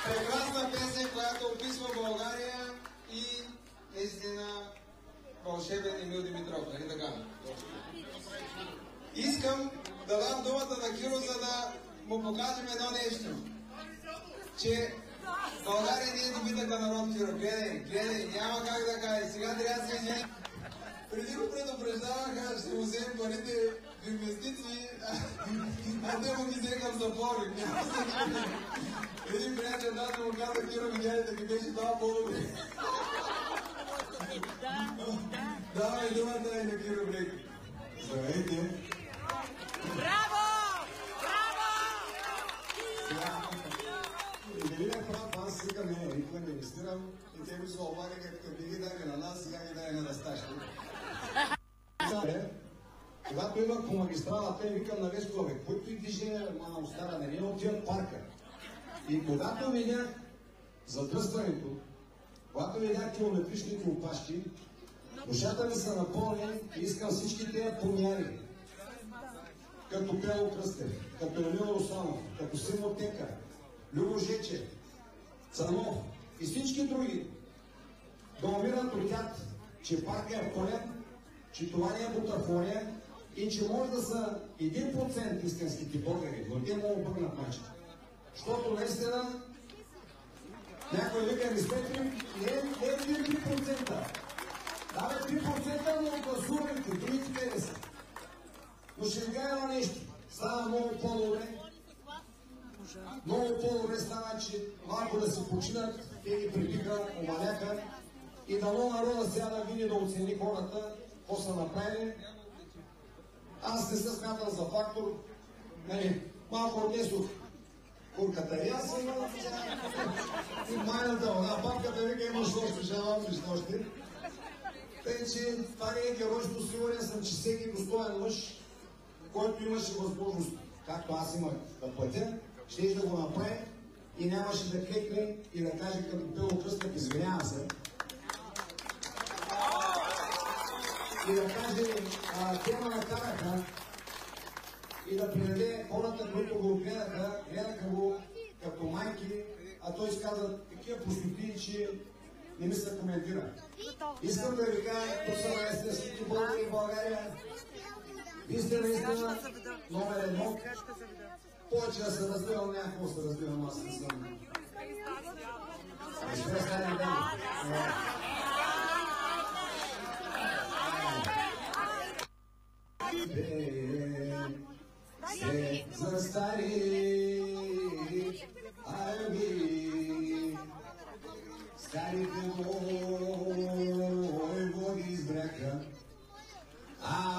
Прекрасна песен, която описва България и наистина вълшебен Емил Димитров, нали така? Искам да дам думата на Киро, за да му покажем едно нещо. Че България не е добитъка народ, Киро. Гледай, няма как да кажа. Сега трябва да се извини. Преди го предупреждаваха, ще му вземем парите в инвестиции, а те му ги взекам за порик. Един приятел да му каза, Киро, видяли да ги беше това по-добре. Давай думата и на Киро Блеки. Здравейте! Браво! Браво! Дали не прав, аз сега никога не инвестирам и те ми се облагаха, като ги даде на нас, сега ги даде на Насташки. Когато идвах по магистралата и викам на Вескове, който и движение на остара, не отиват парка. И когато видях задръстването, когато видях километричните опашки, душата ми се напълни и искам всички тези помяри. Като Пело Кръстев, като Емил Русанов, като Симо Тека, Любо Жече, Цанов и всички други да умират от тях, че парка е пълен, че това не е бутафория и че може да са 1% истинските българи, но те могат обърнат мачка. Защото наистина някой вика респект не е 3%. Да, 3%, но гласувайте, другите къде са. Но ще ви кажа на нещо. Става много по-добре. Много по-добре става, че малко да се починат, те ги прибиха, омаляха и дано народа сега да види, да оцени хората, какво са направили. Аз не се смятам за фактор. Малко отнесох курката и аз съм и майната вълна. Папката вика, имаш още, жалам ли още. Тъй, че това не е геройство, сигурен съм, че всеки достоен мъж, който имаше възможност, както аз имах да платя, ще да го направи и нямаше да клекне и да каже като Пело Кръстев, извинявам се. И да каже, те ме накараха и да приведе хората, които го гледаха го като майки, а той изказа такива простотии, че не ми се коментира. Искам да ви кажа, тук са най-естествените българи в България. Вие сте наистина номер едно. Повече да се разбирам, някакво се разбирам, аз не съм. Ще стане да. Се застари, ами, старите мой